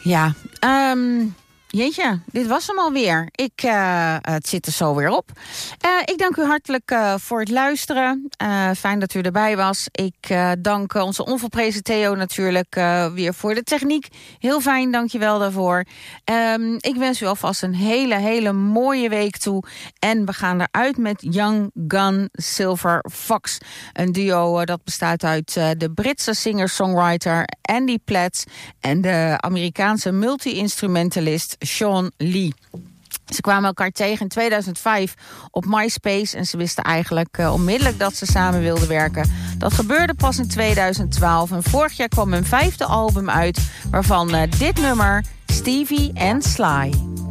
Ja, jeetje, dit was hem alweer. Het zit er zo weer op. Ik dank u hartelijk voor het luisteren. Fijn dat u erbij was. Ik dank onze onvolprezen Theo natuurlijk weer voor de techniek. Heel fijn, dank je wel daarvoor. Ik wens u alvast een hele mooie week toe. En we gaan eruit met Young Gun Silver Fox. Een duo dat bestaat uit de Britse singer-songwriter Andy Platts en de Amerikaanse multi-instrumentalist Sean Lee. Ze kwamen elkaar tegen in 2005 op MySpace en ze wisten eigenlijk onmiddellijk dat ze samen wilden werken. Dat gebeurde pas in 2012 en vorig jaar kwam hun 5e album uit, waarvan dit nummer Stevie and Sly.